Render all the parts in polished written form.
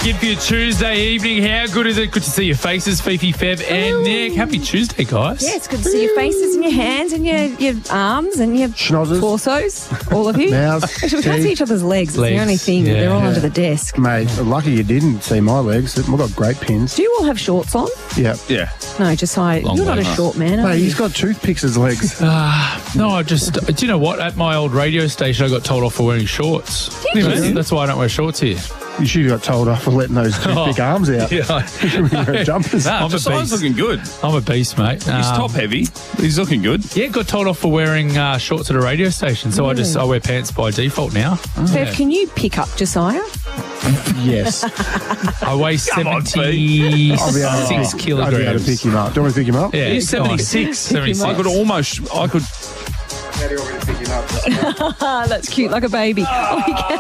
in for your Tuesday evening. How good is it? Good to see your faces, Fifi, Feb, and Nick. Happy Tuesday, guys. Yeah, it's good to see your faces and your hands and your arms and your Schnozzers. torsos, all of you. Mouths. Actually, we can't see each other's legs. It's the only thing. Yeah. They're all under the desk. Mate, lucky you didn't see my legs. I've got great pins. Do you all have shorts on? Yeah. Yeah. No, Josiah, Long you're not a legs. short man, are Mate, you? he's got toothpicks as legs. No, I just... Do you know what? At my old radio station, I got told off for wearing shorts. That's why I don't wear shorts here. You should have got told off for letting those big arms out. Yeah. Wear jumpers. I'm a Josiah's beast. looking good. I'm a beast, mate. He's top heavy. He's looking good. Yeah, got told off for wearing shorts at a radio station, so I wear pants by default now. Bev, can you pick up Josiah? Yes. I weigh Come on, 76 I'll be able to pick kilograms. him up. Do you want me to pick him up? Yeah, He's come on. 76. 76. I could almost... How do you want me to pick him up? Ah, that's cute, like a baby. Oh,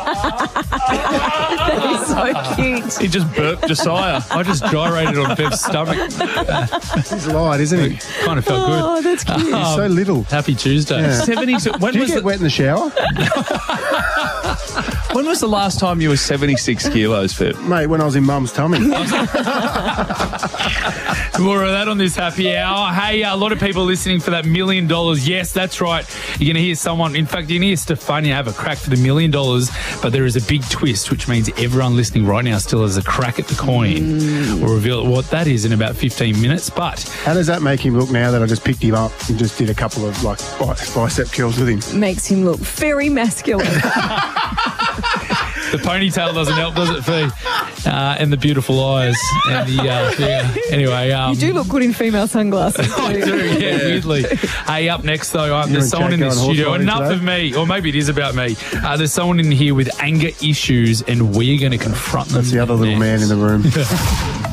that is so cute. He just burped Josiah. I just gyrated on Bev's stomach. He's light, isn't he? Kind of felt good. Oh, that's cute. He's so little. Happy Tuesday. Yeah. 70. When Do you was get the, wet in the shower? when was the last time you were 76 kilos, Pip? Mate, when I was in Mum's tummy. More of that on this happy hour. Hey, a lot of people listening for that $1 million. Yes, that's right. You're going to hear someone, in fact, you're going to hear Stefania have a crack for the $1 million, but there is a big twist, which means everyone listening right now still has a crack at the coin. We'll reveal what that is in about 15 minutes, but... How does that make him look now that I just picked him up and just did a couple of bicep curls with him? Makes him look very masculine. The ponytail doesn't help, does it, Fee? And the beautiful eyes. And the, anyway. You do look good in female sunglasses. I do, yeah, weirdly. Hey, up next, though, there's and someone in Jack the going horse studio. riding Enough today? of me, or maybe it is about me. There's someone in here with anger issues, and we're going to confront them. That's the other little man in the room.